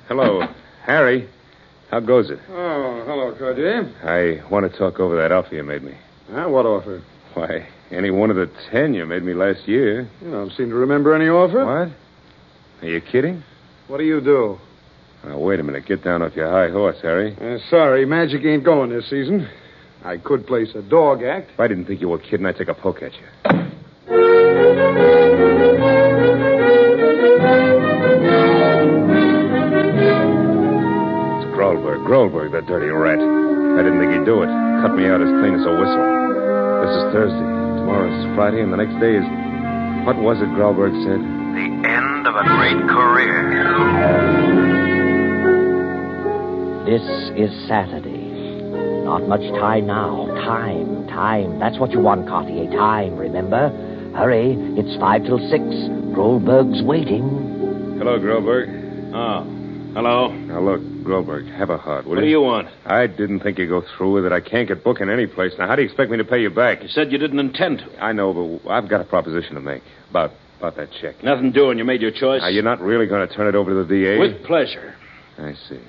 Hello. Harry, how goes it? Oh, hello, Cordier. I want to talk over that offer you made me. What offer? Why, any one of the 10 you made me last year. You don't seem to remember any offer. What? Are you kidding? What do you do? Now, wait a minute. Get down off your high horse, Harry. Sorry, Magic ain't going this season. I could place a dog act. If I didn't think you were kidding, I'd take a poke at you. It's Grolberg, that dirty rat. I didn't think he'd do it. Cut me out as clean as a whistle. This is Thursday. Tomorrow's Friday, and the next day is... What was it Grolberg said? The end of a great career. This is Saturday. Not much time now. Time. That's what you want, Cartier. Time, remember? Hurry. It's 5 till 6. Grolberg's waiting. Hello, Grolberg. Oh, hello. Now, look, Grolberg, have a heart, will What do you want? I didn't think you'd go through with it. I can't get booking any place. Now, how do you expect me to pay you back? You said you didn't intend to. I know, but I've got a proposition to make about that check. Nothing doing. You made your choice. Now, you're not really going to turn it over to the DA? With pleasure. I see.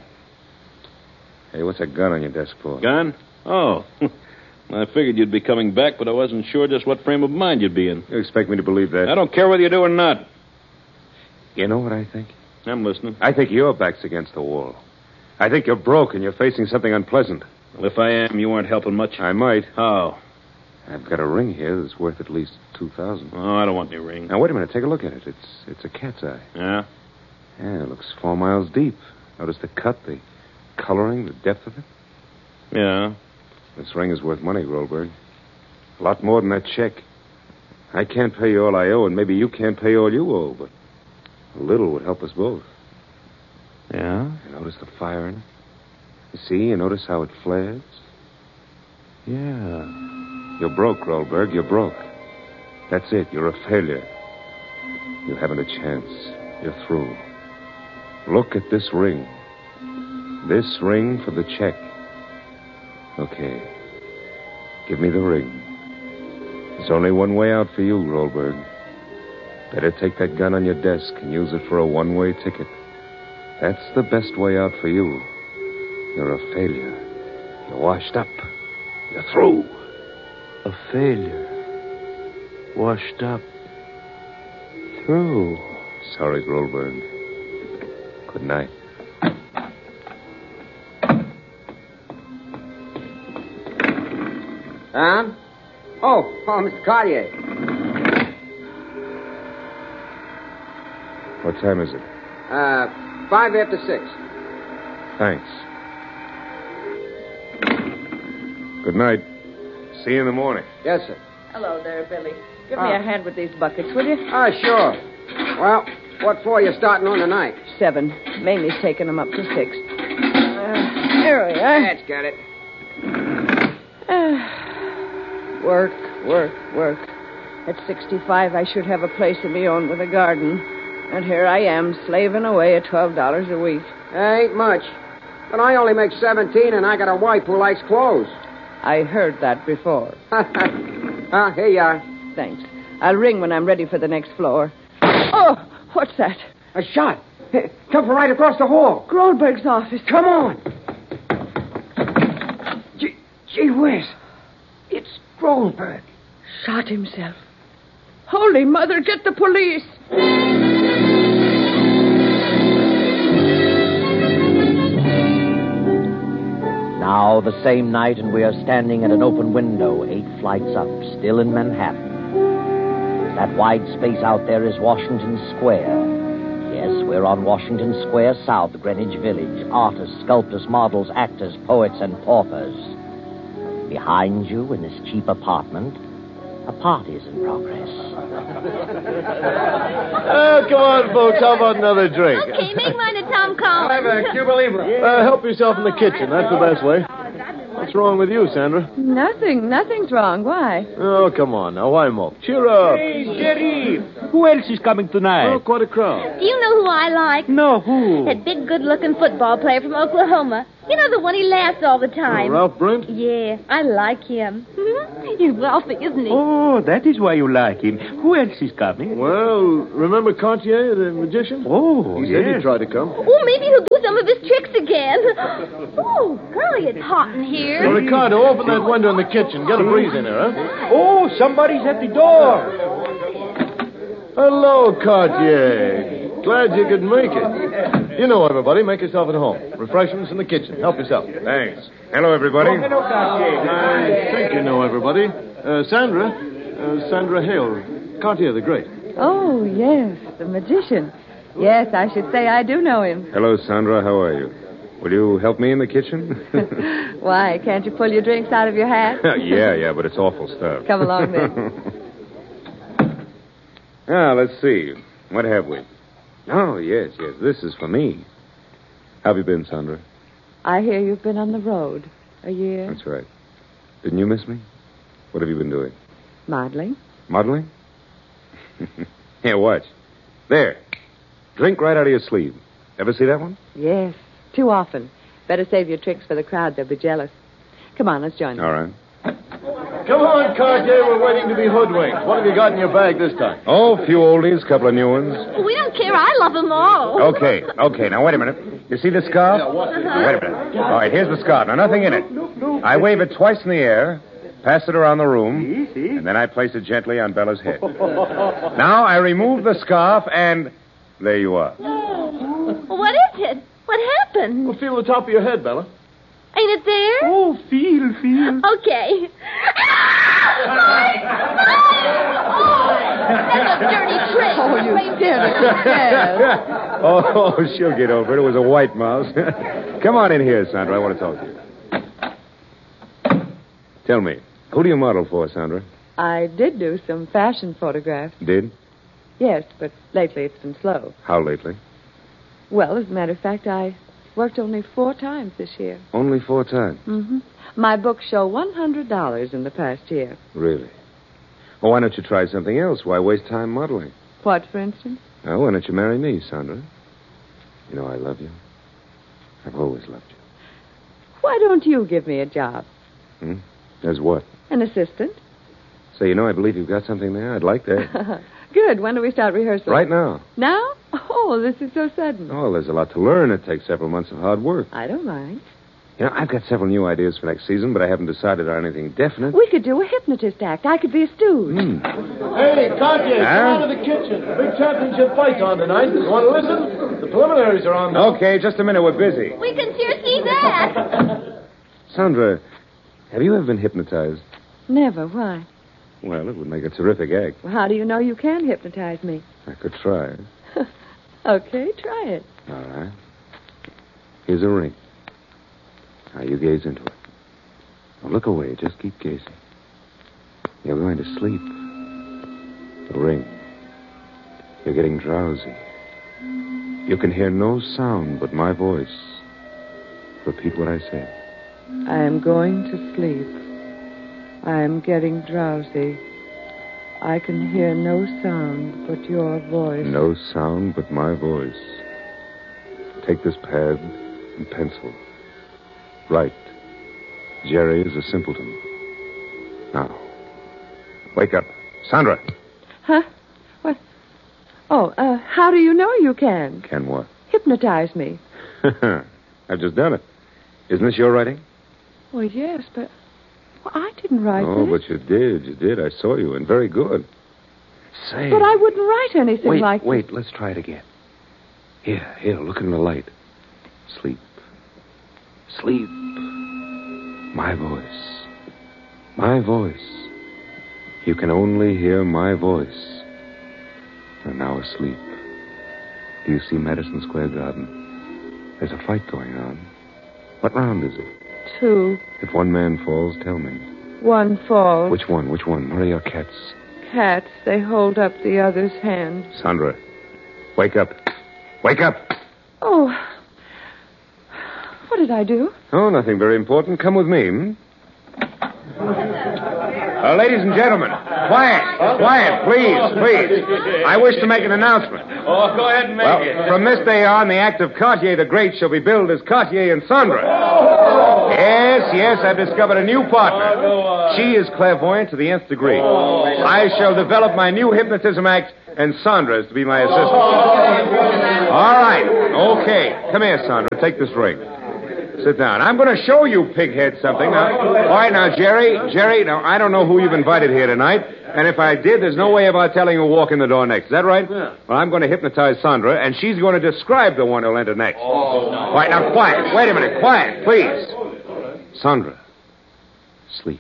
Hey, what's that gun on your desk for? Gun? Oh. I figured you'd be coming back, but I wasn't sure just what frame of mind you'd be in. You expect me to believe that? I don't care whether you do or not. You know what I think? I'm listening. I think your back's against the wall. I think you're broke and you're facing something unpleasant. Well, if I am, you aren't helping much. I might. How? I've got a ring here that's worth at least $2,000. Oh, I don't want any ring. Now, wait a minute. Take a look at it. It's a cat's eye. Yeah? Yeah, it looks 4 miles deep. Notice the cut, the coloring, the depth of it. Yeah. This ring is worth money, Grolberg. A lot more than that check. I can't pay you all I owe, and maybe you can't pay all you owe, but a little would help us both. Yeah? You notice the fire in it? You see? You notice how it flares? Yeah. You're broke, Grolberg. You're broke. That's it. You're a failure. You haven't a chance. You're through. Look at this ring. This ring for the check. Okay. Give me the ring. There's only one way out for you, Grolberg. Better take that gun on your desk and use it for a one-way ticket. That's the best way out for you. You're a failure. You're washed up. You're through. A failure. Washed up. Through. Sorry, Grolberg. Good night. Mr. Cartier. What time is it? 5 after 6. Thanks. Good night. See you in the morning. Yes, sir. Hello there, Billy. Give me a hand with these buckets, will you? Sure. Well, what floor are you starting on tonight? 7. Mamie's taking them up to 6. Here we are. That's got it. Work. At 65, I should have a place of my own with a garden. And here I am, slaving away at $12 a week. Ain't much. But I only make 17, and I got a wife who likes clothes. I heard that before. Here you are. Thanks. I'll ring when I'm ready for the next floor. Oh, what's that? A shot. Come from right across the hall. Grolberg's office. Come on. Gee whiz. It's Grolberg. Shot himself. Holy Mother, get the police. Now the same night, and we are standing at an open window 8 flights up, still in Manhattan. That wide space out there is Washington Square. Yes, we're on Washington Square South, Greenwich Village. Artists, sculptors, models, actors, poets, and paupers. Behind you, in this cheap apartment, a party's in progress. Oh, come on, folks. How about another drink? Okay, make mine a Tom Collins. I'll have a Cuba Libre. Help yourself in the kitchen. That's the best way. What's wrong with you, Sandra? Nothing's wrong. Why? Oh, come on now. Why mope? Cheer up. Hey, Jerry. Who else is coming tonight? Oh, quite a crowd. Do you know who I like? No, who? That big, good-looking football player from Oklahoma. You know, the one he laughs all the time. Ralph Brent? Yeah, I like him. He's wealthy, isn't he? Oh, that is why you like him. Who else is coming? Well, remember Cartier, the magician? Oh, He said he'd try to come. Oh, maybe he'll do some of his tricks again. Oh, golly, it's hot in here. Well, Ricardo, open that window in the kitchen. Get a breeze in there, huh? Oh, somebody's at the door. Hello, Cartier. Glad you could make it. You know everybody. Make yourself at home. Refreshments in the kitchen. Help yourself. Thanks. Hello, everybody. Hello, Cartier. I think you know everybody. Sandra Hale. Cartier the Great. Oh, yes, the magician. Yes, I should say I do know him. Hello, Sandra. How are you? Will you help me in the kitchen? Why, can't you pull your drinks out of your hat? yeah, but it's awful stuff. Come along, then. Now, let's see. What have we? Oh, yes. This is for me. How have you been, Sandra? I hear you've been on the road a year. That's right. Didn't you miss me? What have you been doing? Modeling. Modeling? Here, watch. There. Drink right out of your sleeve. Ever see that one? Yes, too often. Better save your tricks for the crowd. They'll be jealous. Come on, let's join them. All right. Come on, Cartier. We're waiting to be hoodwinked. What have you got in your bag this time? Oh, a few oldies, a couple of new ones. We don't care. I love them all. Okay. Now, wait a minute. You see this scarf? Wait a minute. All right, here's the scarf. Now, nothing in it. I wave it twice in the air, pass it around the room, and then I place it gently on Bella's head. Now, I remove the scarf, and there you are. What is it? What happened? Well, feel the top of your head, Bella. Ain't it there? Oh, feel. Okay. That's a dirty trick. Oh, you scared her to death. Oh, she'll get over it. It was a white mouse. Come on in here, Sandra. I want to talk to you. Tell me, who do you model for, Sandra? I did do some fashion photographs. Did? Yes, but lately it's been slow. How lately? Well, as a matter of fact, I worked only 4 times this year. Only 4 times. Mm-hmm. My books show $100 in the past year. Really? Well, why don't you try something else? Why waste time modeling? What, for instance? Now, why don't you marry me, Sandra? You know I love you. I've always loved you. Why don't you give me a job? As what? An assistant. So, I believe you've got something there. I'd like that. Good. When do we start rehearsal? Right now. Now? Oh, this is so sudden. Oh, there's a lot to learn. It takes several months of hard work. I don't mind. I've got several new ideas for next season, but I haven't decided on anything definite. We could do a hypnotist act. I could be a stooge. Hey, Cartier, come out of the kitchen. The big championship fight's on tonight. You want to listen? The preliminaries are on now. Okay, just a minute. We're busy. We can sure see that. Sandra, have you ever been hypnotized? Never. Why? Well, it would make a terrific act. Well, how do you know you can hypnotize me? I could try. Okay, try it. All right. Here's a ring. Now, you gaze into it. Don't look away. Just keep gazing. You're going to sleep. The ring. You're getting drowsy. You can hear no sound but my voice. Repeat what I say. I am going to sleep. I am getting drowsy. I can hear no sound but your voice. No sound but my voice. Take this pad and pencil. Write. Jerry is a simpleton. Now, wake up. Sandra. Huh? What? Oh, how do you know you can? Can what? Hypnotize me. I've just done it. Isn't this your writing? Well, yes, but I didn't write Oh, this. but you did. You did. I saw you, and very good. Say. But I wouldn't write anything like Wait, let's try it again. Here, look in the light. Sleep. Sleep. My voice. My voice. You can only hear my voice. You're now asleep. Do you see Madison Square Garden? There's a fight going on. What round is it? 2. If one man falls, tell me. 1 falls. Which one? What are your cats? Cats, they hold up the other's hand. Sandra, wake up. Wake up. Oh. What did I do? Oh, nothing very important. Come with me. Ladies and gentlemen, quiet, please. I wish to make an announcement. Oh, go ahead and make it. From this day on, the act of Cartier the Great shall be billed as Cartier and Sandra. Yes, I've discovered a new partner. She is clairvoyant to the nth degree. I shall develop my new hypnotism act, and Sandra is to be my assistant. All right, okay. Come here, Sandra. Take this ring. Sit down. I'm going to show you, pighead, something. Now, all right, now, Jerry, now, I don't know who you've invited here tonight, and if I did, there's no way about telling who will walk in the door next. Is that right? Yeah. Well, I'm going to hypnotize Sandra, and she's going to describe the one who'll enter next. All right, now, quiet. Wait a minute. Quiet, please. Sandra, sleep.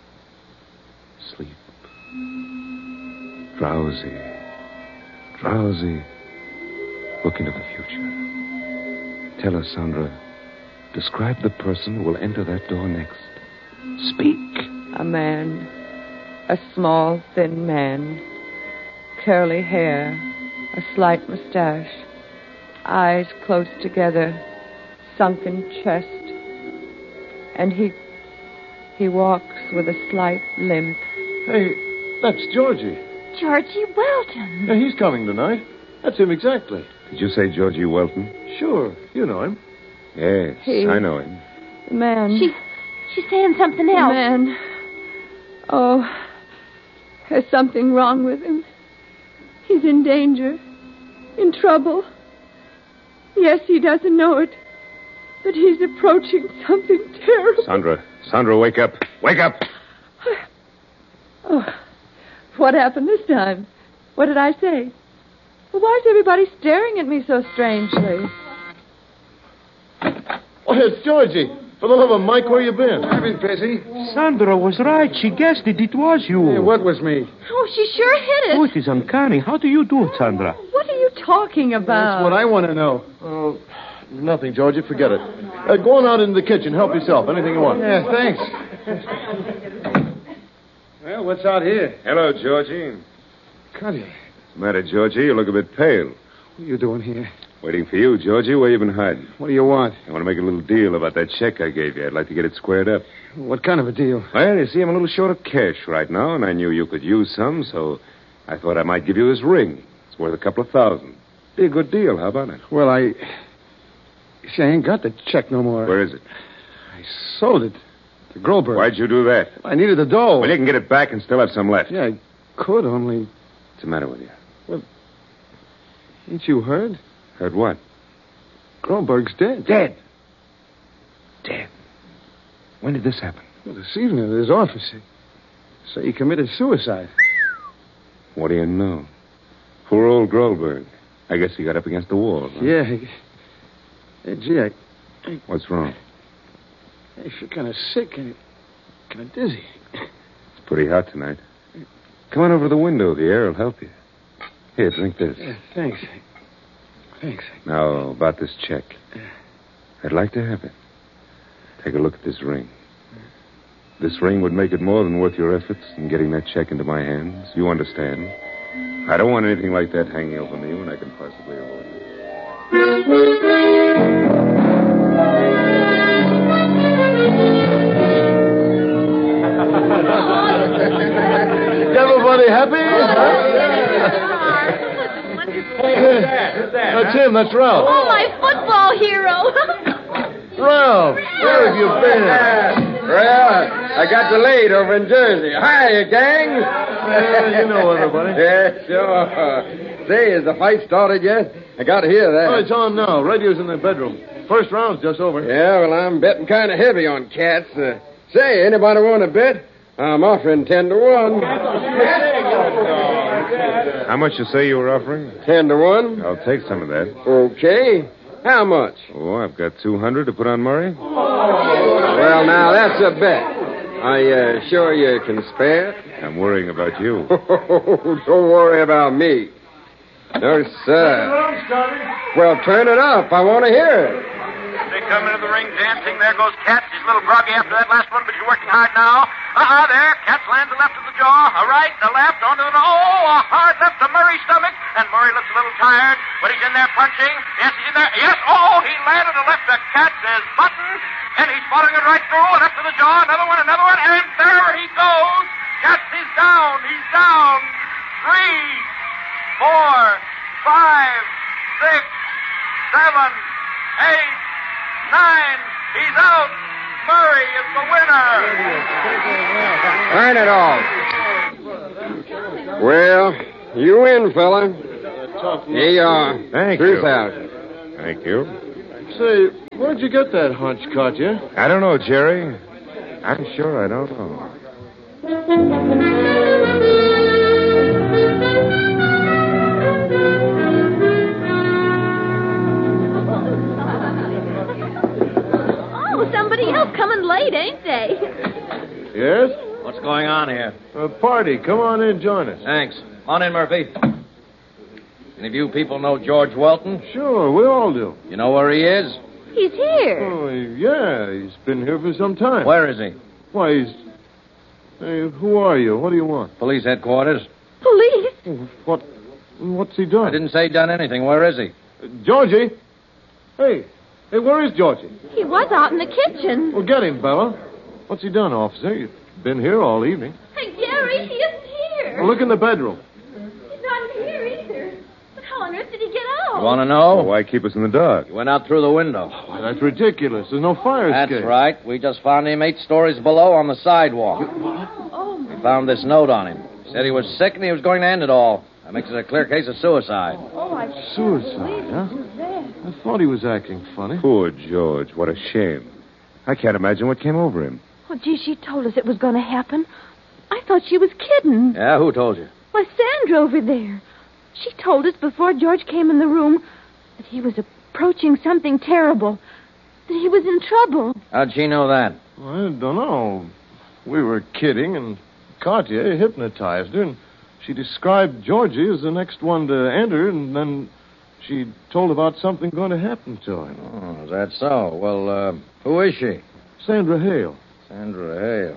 Drowsy. Look into the future. Tell us, Sandra. Describe the person who will enter that door next. Speak. A man. A small, thin man. Curly hair. A slight mustache. Eyes close together. Sunken chest. And he walks with a slight limp. Hey, that's Georgie. Georgie Welton. Yeah, he's coming tonight. That's him exactly. Did you say Georgie Welton? Sure, you know him. Yes, I know him. The man. She's saying something else. The man. Oh, there's something wrong with him. He's in danger. In trouble. Yes, he doesn't know it. But he's approaching something terrible. Sandra, wake up. Wake up! Oh, what happened this time? What did I say? Well, why is everybody staring at me so strangely? Oh, it's Georgie. For the love of Mike, where you been? I've been busy. Sandra was right. She guessed it. It was you. Hey, what was me? Oh, she sure hit it. Oh, it is uncanny. How do you do it, Sandra? What are you talking about? That's what I want to know. Oh, nothing, Georgie. Forget it. Go on out into the kitchen. Help yourself. Anything you want. Yeah, thanks. Well, what's out here? Hello, Georgie. Cartier, What's the matter, Georgie? You look a bit pale. what are you doing here? Waiting for you, Georgie. Where you been hiding? What do you want? I want to make a little deal about that check I gave you. I'd like to get it squared up. What kind of a deal? Well, you see, I'm a little short of cash right now, and I knew you could use some, so I thought I might give you this ring. It's worth a couple of $1,000. Be a good deal. How about it? Well, you see, I ain't got the check no more. Where is it? I sold it to Groberg. Why'd you do that? I needed the dough. Well, you can get it back and still have some left. Yeah, I could, only... What's the matter with you? Ain't you heard? Heard what? Groberg's dead. Dead. When did this happen? Well, this evening at his office. Say he committed suicide. What do you know? Poor old Groberg. I guess he got up against the wall. Huh? Yeah. Hey, gee, What's wrong? I feel kind of sick and kind of dizzy. It's pretty hot tonight. Come on over to the window. The air will help you. Here, drink this. Yeah, thanks. Now, about this check. I'd like to have it. Take a look at this ring. This ring would make it more than worth your efforts in getting that check into my hands. You understand? I don't want anything like that hanging over me when I can possibly avoid it. Everybody happy? That's him. That's Ralph. Oh, my football hero. Ralph, where have you been? Well, I got delayed over in Jersey. Hi, gang. You know everybody. Yeah, sure. Say, has the fight started yet? I got to hear that. Oh, it's on now. Radio's in the bedroom. First round's just over. Yeah, well, I'm betting kind of heavy on cats. Say, anybody want to bet? I'm offering 10 to 1. How much you say you were offering? 10 to 1. I'll take some of that. Okay. How much? Oh, I've got 200 to put on Murray. Well, now, that's a bet. Are you sure you can spare it? I'm worrying about you. Don't worry about me. No, sir. Well, turn it up. I want to hear it. They come into the ring dancing. There goes Cat. He's a little groggy after that last one, but he's working hard now. There. Cat lands a left to the jaw, a right, a left, onto the... Oh, a hard left to Murray's stomach. And Murray looks a little tired, but he's in there punching. Yes, he's in there. Yes, oh, he landed a left to Cat's button. And he's following it right through, and up to the jaw, another one, and there he goes. Cat 9. He's out. Murray is the winner. Turn it off. Well, you win, fella. Here you are. Thank Truth you. out. Thank you. Say, where'd you get that hunch, Katya? I don't know, Jerry. I'm sure I don't know. Oh, somebody else coming late, ain't they? Yes? What's going on here? A party. Come on in, join us. Thanks. On in, Murphy. Any of you people know George Welton? Sure, we all do. You know where he is? He's here. Oh, yeah, he's been here for some time. Where is he? Why, he's... Hey, who are you? What do you want? Police headquarters. Police? What's he done? I didn't say done anything. Where is he? Georgie? Hey, where is Georgie? He was out in the kitchen. Well, get him, Bella. What's he done, officer? You've been here all evening. Hey, Gary, he isn't here. Well, look in the bedroom. He's not here either. But how on earth did he get out? You want to know? Well, why keep us in the dark? He went out through the window. Why, that's ridiculous. There's no fire escape. That's right. We just found him 8 stories below on the sidewalk. Oh, We found this note on him. Said he was sick and he was going to end it all. That makes it a clear case of suicide. I Suicide, huh? I thought he was acting funny. Poor George. What a shame. I can't imagine what came over him. Oh, gee, she told us it was going to happen. I thought she was kidding. Yeah, who told you? Why, Sandra over there. She told us before George came in the room that he was approaching something terrible, that he was in trouble. How'd she know that? I don't know. We were kidding, and Katya hypnotized her, and she described Georgie as the next one to enter, and then she told about something going to happen to him. Oh, is that so? Well, who is she? Sandra Hale. Sandra Hale.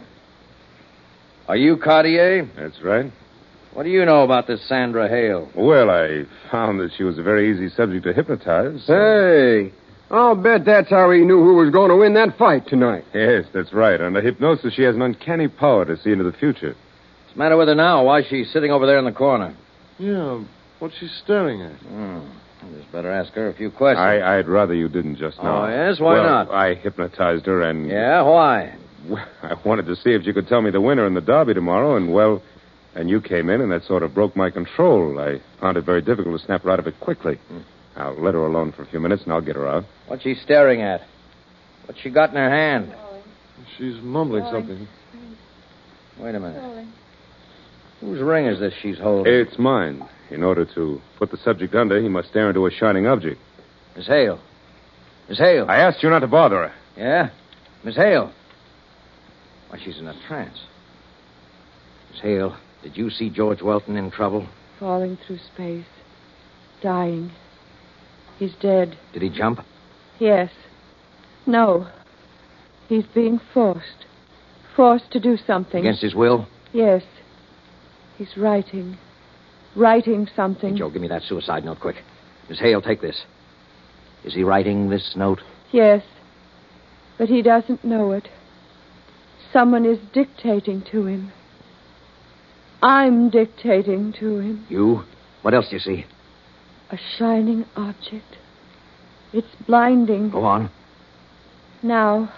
Are you Cartier? That's right. What do you know about this Sandra Hale? Well, I found that she was a very easy subject to hypnotize. Hey, I'll bet that's how he knew who was going to win that fight tonight. Yes, that's right. Under hypnosis, she has an uncanny power to see into the future. What's the matter with her now? Why is she sitting over there in the corner? Yeah, what's she staring at? I just better ask her a few questions. I'd rather you didn't just now. Oh, yes? Why not? I hypnotized her and... Yeah, why? I wanted to see if she could tell me the winner in the derby tomorrow, and you came in, and that sort of broke my control. I found it very difficult to snap her out of it quickly. I'll let her alone for a few minutes, and I'll get her out. What's she staring at? What's she got in her hand? She's mumbling something. Wait a minute. Whose ring is this she's holding? It's mine. In order to put the subject under, he must stare into a shining object. Miss Hale. Miss Hale. I asked you not to bother her. Yeah? Miss Hale. Why, she's in a trance. Miss Hale, did you see George Welton in trouble? Falling through space. Dying. He's dead. Did he jump? Yes. No. He's being forced. Forced to do something. Against his will? Yes. He's writing. Writing something. Hey, Joe, give me that suicide note, quick. Miss Hale, take this. Is he writing this note? Yes. But he doesn't know it. Someone is dictating to him. I'm dictating to him. You? What else do you see? A shining object. It's blinding. Go on. Now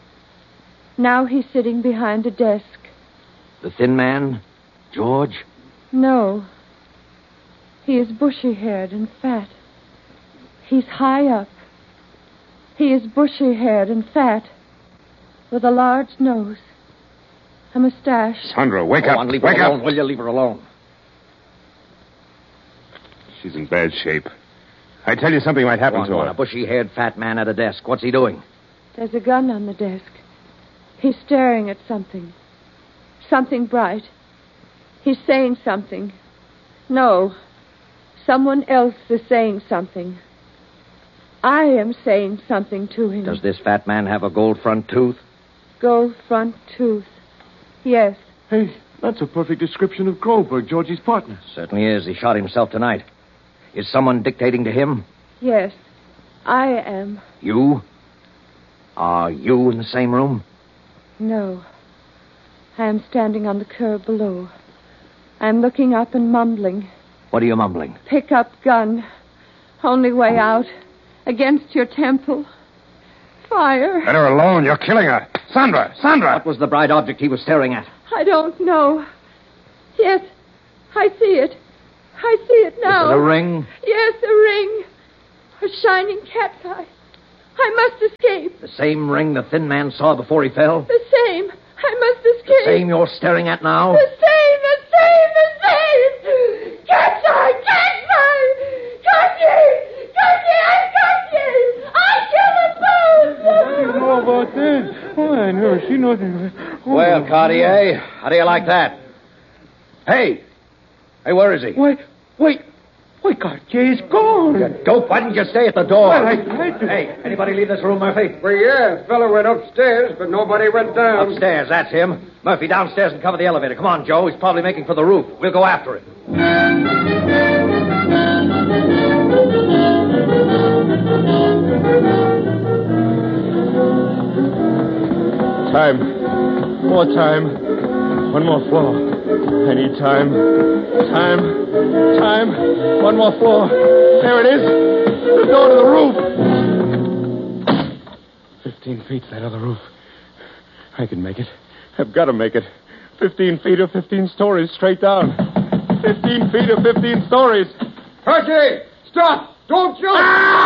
he's sitting behind a desk. The thin man? George? No. He is bushy-haired and fat. He's high up. He is bushy-haired and fat, with a large nose, a mustache. Sandra, wake up. Leave Wake her alone. up. Will you leave her alone? She's in bad shape. I tell you, something might happen to A her. bushy-haired fat man at a desk. What's he doing? There's a gun on the desk. He's staring at something. Something bright. He's saying something. No. Someone else is saying something. I am saying something to him. Does this fat man have a gold front tooth? Gold front tooth. Yes. Hey, that's a perfect description of Goldberg, Georgie's partner. Certainly is. He shot himself tonight. Is someone dictating to him? Yes. I am. You? Are you in the same room? No. I am standing on the curb below. I am looking up and mumbling. What are you mumbling? Pick up gun. Only way out. Against your temple. fire. Let her alone. You're killing her. Sandra! Sandra! What was the bright object he was staring at? I don't know. Yes, I see it. I see it now. Is it a ring? Yes, a ring. A shining cat's eye. I must escape. The same ring the thin man saw before he fell? The same. I must escape. The same you're staring at now? The same. Cat's eye! Cat's eye! Got you! I killed them both! What do you know about that? Oh, I never seen nothing. Oh. Well, Cartier, how do you like that? Hey, where is he? Wait. Cartier's gone. You dope, why didn't you stay at the door? Well, I tried to. Hey, anybody leave this room, Murphy? Well, yeah, the fellow went upstairs, but nobody went down. Upstairs, that's him. Murphy, downstairs and cover the elevator. Come on, Joe. He's probably making for the roof. We'll go after him. Time. More time. One more floor. I need time. Time. One more floor. There it is. The door to the roof. 15 feet, that other roof. I can make it. I've got to make it. 15 feet or 15 stories straight down. 15 feet or 15 stories. Cartier, stop! Don't jump!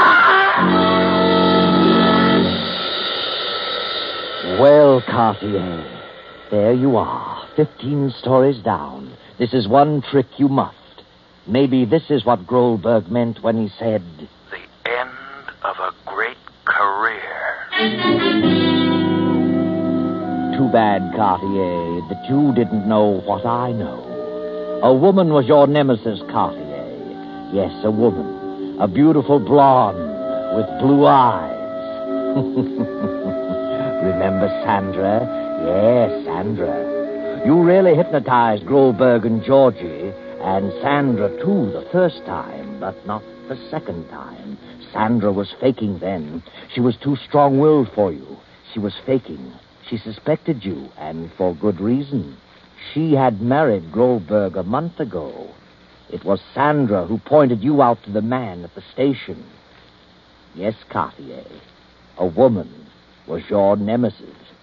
Well, Cartier, there you are, 15 stories down. This is one trick you must. Maybe this is what Grolberg meant when he said... The end of a great career. Too bad, Cartier, that you didn't know what I know. A woman was your nemesis, Cartier. Yes, a woman. A beautiful blonde with blue eyes. Remember Sandra? Yes, Sandra. You really hypnotized Grolberg and Georgie, and Sandra, too, the first time, but not the second time. Sandra was faking then. She was too strong-willed for you. She was faking. She suspected you, and for good reason. She had married Grolberg a month ago. It was Sandra who pointed you out to the man at the station. Yes, Cartier, a woman was your nemesis.